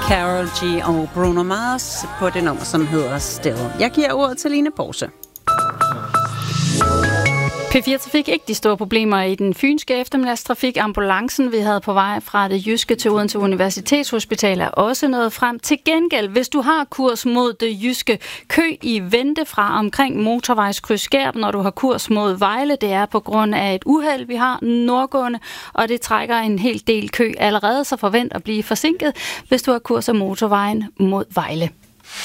Karol G og Bruno Mars på det nummer, som hedder Still. Jeg giver ordet til Line Borse. P4 fik ikke de store problemer i den fynske eftermiddagstrafik. Ambulancen, vi havde på vej fra det jyske til Odense Universitetshospital, er også nået frem. Til gengæld, hvis du har kurs mod det jyske, kø i vente fra omkring motorvejskryds Skærp, når du har kurs mod Vejle. Det er på grund af et uheld, vi har nordgående, og det trækker en hel del kø allerede, så forvent at blive forsinket, hvis du har kurs af motorvejen mod Vejle.